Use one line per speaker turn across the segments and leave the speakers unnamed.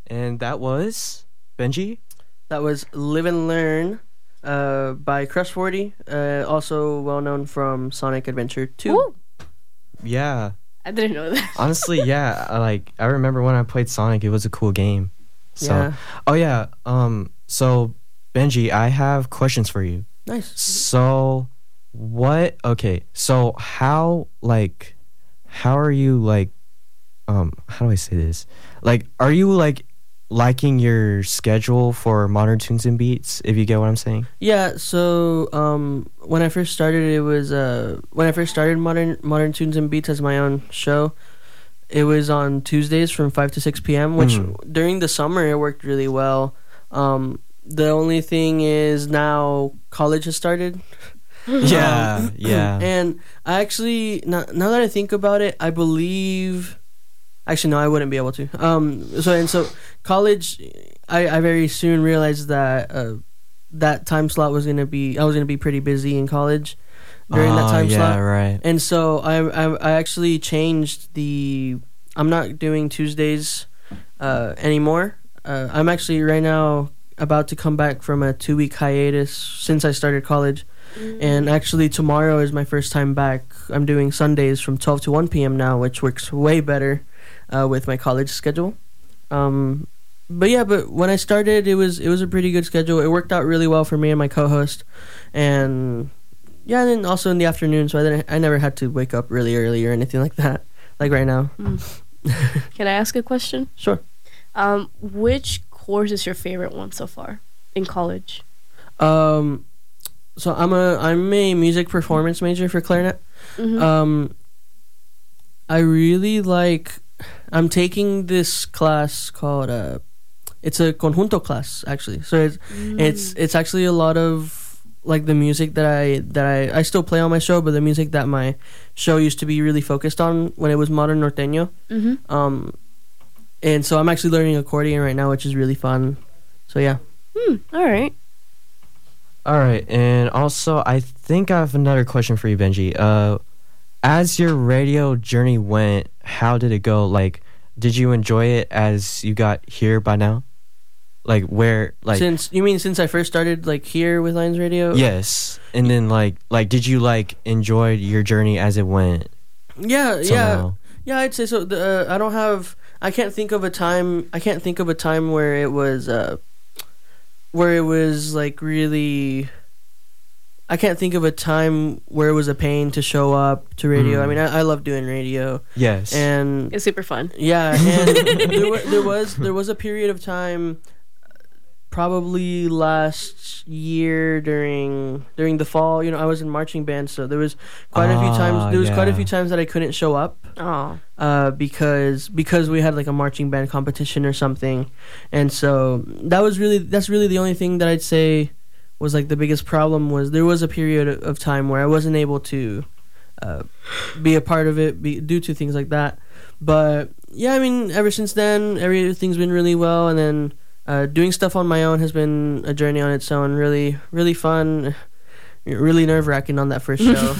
And that was Benji.
That was Live and Learn by Crush 40, also well known from Sonic Adventure 2.
Ooh,
Yeah.
I didn't know that.
Honestly, yeah. I remember when I played Sonic, it was a cool game. So,
Yeah.
oh yeah. So Benji, I have questions for you.
Nice.
So, okay. So how are you how do I say this? Like, are you liking your schedule for Modern Tunes and Beats, if you get what I'm saying?
Yeah, so when I first started, it was when I first started Modern Tunes and Beats as my own show. It was on Tuesdays from 5 to 6 p.m., which during the summer it worked really well. The only thing is now college has started.
Yeah.
And I actually now that I think about it, I believe. Actually, no, I wouldn't be able to. So college, I very soon realized that that time slot was gonna be. I was gonna be pretty busy in college during that time slot.
Yeah, right.
And so I actually changed the. I'm not doing Tuesdays anymore. I'm actually right now about to come back from a 2-week hiatus since I started college. And actually tomorrow is my first time back. I'm doing Sundays from 12 to 1 p.m. now, which works way better with my college schedule. But when I started, it was a pretty good schedule. It worked out really well for me and my co-host. And yeah, and then also in the afternoon, so I never had to wake up really early or anything like that, like right now.
Can I ask a question?
Sure.
Which course is your favorite one so far in college?
So I'm a music performance major for clarinet. I really I'm taking this class called it's a conjunto class actually. So it's actually a lot of the music that I still play on my show, but the music that my show used to be really focused on when it was modern norteño. And so I'm actually learning accordion right now, which is really fun. So yeah.
All right, and also I think I have another question for you, Benji. As your radio journey went, how did it go? Did you enjoy it as you got here by now?
Since I first started here with Lions Radio?
Yes. And then did you enjoy your journey as it went?
Yeah,
somehow?
Yeah, I'd say so. I can't think of a time where it was really. I can't think of a time where it was a pain to show up to radio. I mean, I love doing radio.
Yes,
and
it's super fun.
Yeah, and there was a period of time, probably last year during the fall. I was in marching band, so there was quite a few times. There was quite a few times that I couldn't show up. Because we had a marching band competition or something, and so that's really the only thing that I'd say was the biggest problem. Was there was a period of time where I wasn't able to be a part of it due to things like that. But yeah, I mean, ever since then, everything's been really well, and then doing stuff on my own has been a journey on its own. Really, really fun, really nerve-wracking on that first show.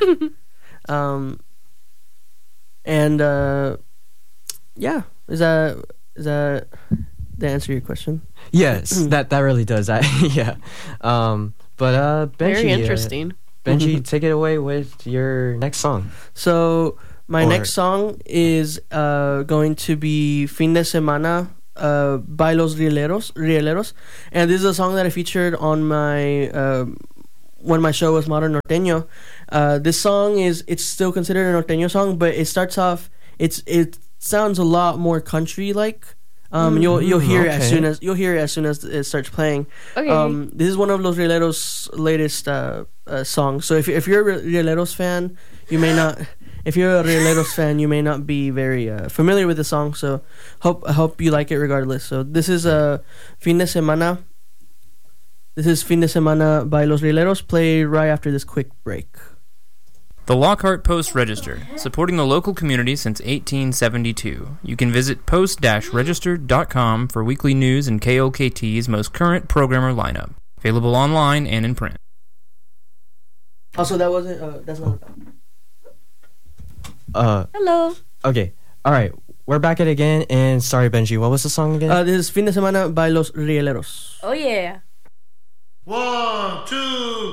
And yeah, is that to answer your question?
Yes, that really does. Yeah. But Benji,
very interesting.
Benji, take it away with your next song.
So my next song is going to be Fin de Semana by Los Rieleros, and this is a song that I featured on my when my show was Modern Norteño. This song it's still considered a norteño song, but it starts off. It sounds a lot more country like. You'll hear it as soon as it starts playing.
Okay.
This is one of Los Rieleros' latest songs. So if you're a Rieleros fan, you may not. If you're a Rieleros fan, you may not be very familiar with the song. So I hope you like it regardless. So this is Fin de Semana. This is Fin de Semana by Los Rieleros. Play right after this quick break.
The Lockhart Post-Register, supporting the local community since 1872. You can visit post-register.com for weekly news and KLKT's most current programmer lineup. Available online and in print.
Also, that wasn't. That's not.
Hello.
Okay. All right. we're back at it again. And sorry, Benji, what was the song again?
This is Fin de Semana by Los Rieleros.
Oh yeah.
1, 2.